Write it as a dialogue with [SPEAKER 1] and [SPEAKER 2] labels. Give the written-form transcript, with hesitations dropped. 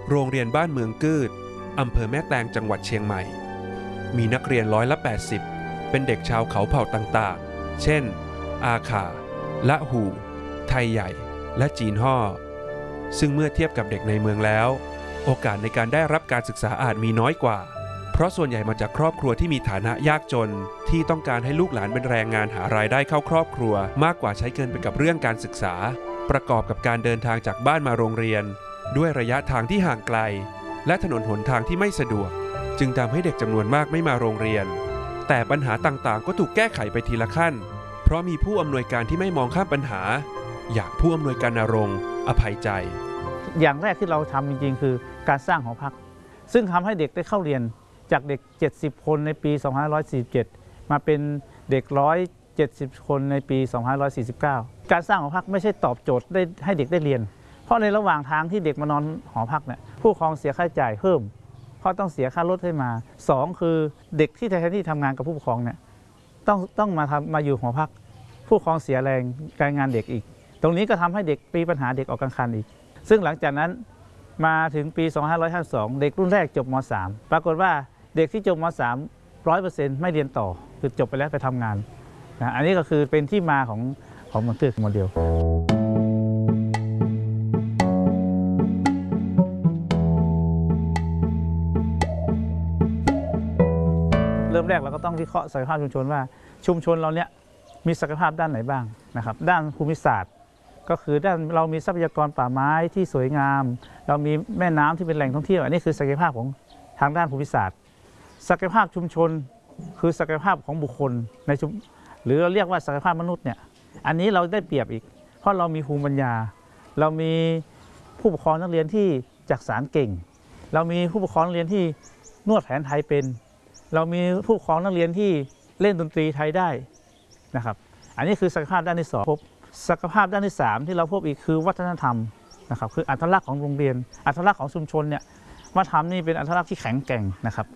[SPEAKER 1] โรงเรียนบ้านเมืองกืดอำเภอแม่แตงจังหวัดเชียงใหม่มีนักเรียน80%เป็นเด็กชาวเขาเผ่าต่างๆเช่นอาขาละหูไทยใหญ่และจีนฮ่อซึ่งเมื่อเทียบกับเด็กในเมืองแล้วโอกาสในการได้รับการศึกษาอาจมีน้อยกว่าเพราะส่วนใหญ่มาจากครอบครัวที่มีฐานะยากจนที่ต้องการให้ลูกหลานเป็นแรงงานหารายได้เข้าครอบครัวมากกว่าใช้เกินไปกับเรื่องการศึกษาประกอบกับการเดินทางจากบ้านมาโรงเรียนด้วยระยะทางที่ห่างไกลและถนนหนทางที่ไม่สะดวกจึงทำให้เด็กจำนวนมากไม่มาโรงเรียนแต่ปัญหาต่างๆก็ถูกแก้ไขไปทีละขั้นเพราะมีผู้อำนวยการที่ไม่มองข้ามปัญหาอย่างผู้อำนวยการณรงค์อภัยใจ
[SPEAKER 2] อย่างแรกที่เราทำจริงๆคือการสร้างหอพักซึ่งทำให้เด็กได้เข้าเรียนจากเด็ก70คนในปี2547มาเป็นเด็ก170คนในปี2549การสร้างหอพักไม่ใช่ตอบโจทย์ได้ให้เด็กได้เรียนเพราะในระหว่างทางที่เด็กมานอนหอพักเนี่ยผู้ปกครองเสียค่าใช้จ่ายเพิ่มเพราะต้องเสียค่ารถให้มา2คือเด็กที่แทนที่ทำงานกับผู้ปกครองเนี่ยต้องมาอยู่หอพักผู้ปกครองเสียแรงการงานเด็กอีกตรงนี้ก็ทำให้เด็กมีปัญหาเด็กออกกลางคันอีกซึ่งหลังจากนั้นมาถึงปี2552เด็กรุ่นแรกจบม.3 ปรากฏว่าเด็กที่จบม.3 100% ไม่เรียนต่อคือจบไปแล้วไปทำงานนะอันนี้ก็คือเป็นที่มาของมันคือโมเดลเริ่มแรกเราก็ต้องวิเคราะห์ศักยภาพชุมชนว่าชุมชนเราเนี่ยมีศักยภาพด้านไหนบ้างนะครับด้านภูมิศาสตร์ก็คือด้านเรามีทรัพยากรป่าไม้ที่สวยงามเรามีแม่น้ำที่เป็นแหล่งท่องเที่ยวอันนี้คือศักยภาพของทางด้านภูมิศาสตร์ศักยภาพชุมชนคือศักยภาพของบุคคลในชุมหรือเราเรียกว่าศักยภาพมนุษย์เนี่ยอันนี้เราได้เปรียบอีกเพราะเรามีภูมิปัญญาเรามีผู้ปกครองนักเรียนที่จักสานเก่งเรามีผู้ปกครองนักเรียนที่นวดแผนไทยเป็นเรามีผู้ปกครองนักเรียนที่เล่นดนตรีไทยได้นะครับอันนี้คือศักยภาพด้านที่2พบศักยภาพด้านที่3ที่เราพบอีกคือวัฒนธรรมนะครับคืออัตลักษณ์ของโรงเรียนอัตลักษณ์ของชุมชนเนี่ยวัฒนธรรมนี่เป็นอัตลักษณ์ที่แข็งแกร่งนะครับ